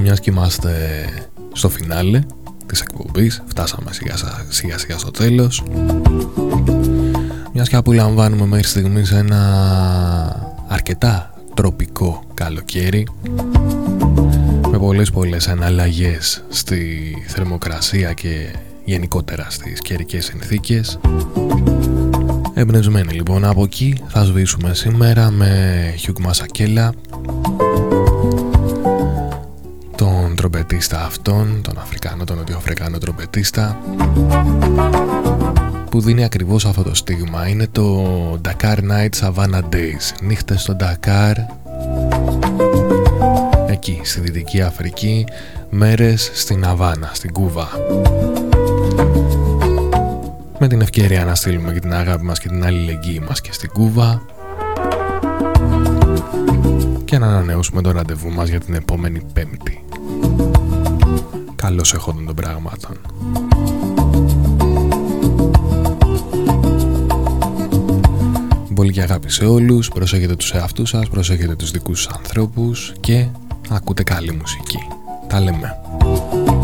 μιας και είμαστε στο φινάλε της εκπομπής, φτάσαμε σιγά σιγά στο τέλος, μιας και απολαμβάνουμε μέχρι στιγμής ένα αρκετά τροπικό καλοκαίρι με πολλές αναλλαγές στη θερμοκρασία και γενικότερα στις καιρικές συνθήκες. Εμπνευσμένοι λοιπόν από εκεί θα σβήσουμε σήμερα με Hugh Masekela, τον τρομπετίστα αυτόν, τον νοτιοαφρικάνο τρομπετίστα, που δίνει ακριβώς αυτό το στίγμα. Είναι το Dakar Night Savannah Days, νύχτες στο Dakar, εκεί στη Δυτική Αφρική, μέρες στην Αβάνα, στην Κούβα. Με την ευκαιρία να στείλουμε και την αγάπη μας και την αλληλεγγύη μας και στην Κούβα και να ανανεώσουμε το ραντεβού μας για την επόμενη Πέμπτη. Καλώς εχόντων των πραγμάτων. Πολύ και αγάπη σε όλους, προσέχετε τους εαυτούς σας, προσέχετε τους δικούς σας ανθρώπους και ακούτε καλή μουσική. Τα λέμε.